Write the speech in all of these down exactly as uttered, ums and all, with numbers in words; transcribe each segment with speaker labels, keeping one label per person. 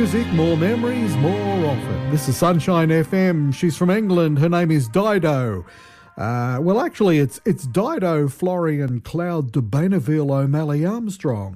Speaker 1: music, more memories, more often. This is Sunshine F M. She's from England. Her name is Dido. Uh, well, actually, it's it's Dido Florian Cloud de Bainaville O'Malley Armstrong.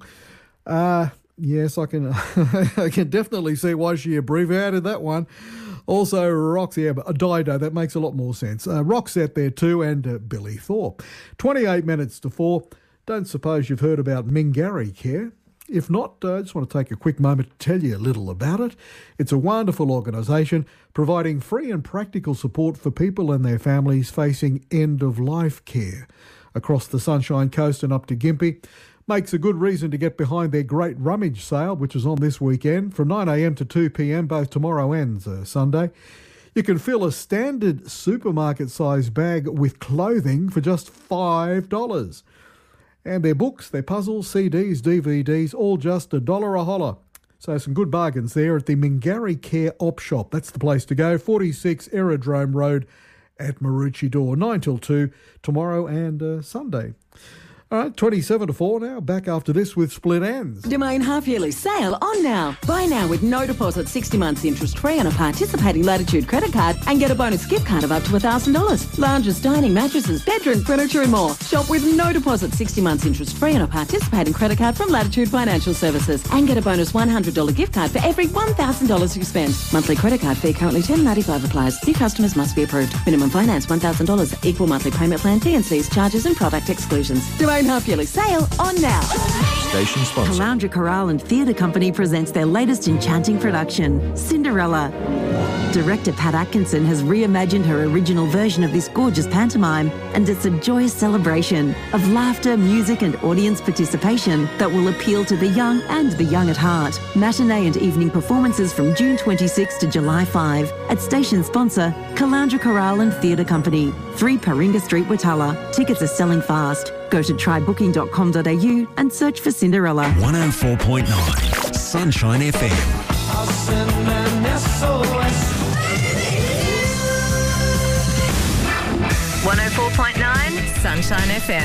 Speaker 1: Uh, yes, I can I can definitely see why she abbreviated that one. Also, Roxette, yeah, but Dido, that makes a lot more sense. Uh, Roxette there too, and uh, Billy Thorpe. twenty-eight minutes to four. Don't suppose you've heard about Mingari Care? If not, I uh, just want to take a quick moment to tell you a little about it. It's a wonderful organisation providing free and practical support for people and their families facing end-of-life care. Across the Sunshine Coast and up to Gympie, makes a good reason to get behind their great rummage sale, which is on this weekend, from nine a m to two p m, both tomorrow and uh, Sunday. You can fill a standard supermarket-sized bag with clothing for just five dollars. And their books, their puzzles, C Ds, D V Ds, all just a dollar a holler. So some good bargains there at the Mingari Care Op Shop. That's the place to go, forty-six Aerodrome Road at Maroochydore, nine till two, tomorrow and uh, Sunday. All right, twenty-seven to four now. Back after this with Split Ends.
Speaker 2: Domain half-yearly sale on now. Buy now with no deposit, sixty months interest-free on a participating Latitude credit card and get a bonus gift card of up to one thousand dollars. Lounges, dining, mattresses, bedroom furniture and more. Shop with no deposit, sixty months interest-free on a participating credit card from Latitude Financial Services and get a bonus one hundred dollars gift card for every one thousand dollars you spend. Monthly credit card fee currently ten dollars ninety-five applies. New customers must be approved. Minimum finance one thousand dollars. Equal monthly payment plan, T and Cs, charges and product exclusions. Domain half-yearly sale on now.
Speaker 3: Station sponsor.
Speaker 4: Caloundra Chorale and Theatre Company presents their latest enchanting production, Cinderella. Director Pat Atkinson has reimagined her original version of this gorgeous pantomime, and it's a joyous celebration of laughter, music and audience participation that will appeal to the young and the young at heart. Matinee and evening performances from June twenty-sixth to July fifth at station sponsor Caloundra Chorale and Theatre Company, three Paringa Street, Watala. Tickets are selling fast. Go to try booking dot com dot a u and search for Cinderella.
Speaker 3: one oh four point nine Sunshine F M.
Speaker 5: one oh four point nine Sunshine F M.